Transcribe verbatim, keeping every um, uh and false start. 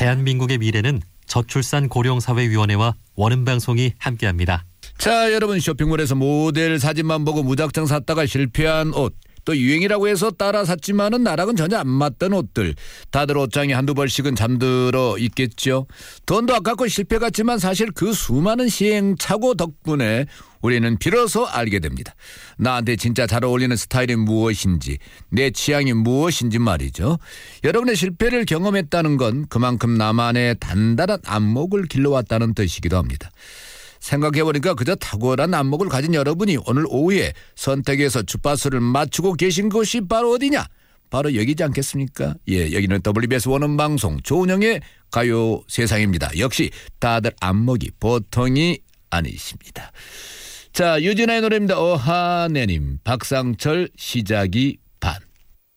대한민국의 미래는 저출산 고령사회위원회와 원음방송이 함께합니다. 자, 여러분, 쇼핑몰에서 모델 사진만 보고 무작정 샀다가 실패한 옷, 또 유행이라고 해서 따라 샀지만은 나랑은 전혀 안 맞던 옷들, 다들 옷장에 한두 벌씩은 잠들어 있겠죠. 돈도 아깝고 실패 같지만 사실 그 수많은 시행착오 덕분에 우리는 비로소 알게 됩니다. 나한테 진짜 잘 어울리는 스타일이 무엇인지, 내 취향이 무엇인지 말이죠. 여러분의 실패를 경험했다는 건 그만큼 나만의 단단한 안목을 길러왔다는 뜻이기도 합니다. 생각해보니까 그저 탁월한 안목을 가진 여러분이 오늘 오후에 선택해서 주파수를 맞추고 계신 곳이 바로 어디냐? 바로 여기지 않겠습니까? 예, 여기는 더블유비에스 원음방송 조은영의 가요세상입니다. 역시 다들 안목이 보통이 아니십니다. 자, 유진아의 노래입니다. 어하네님, 박상철 시작이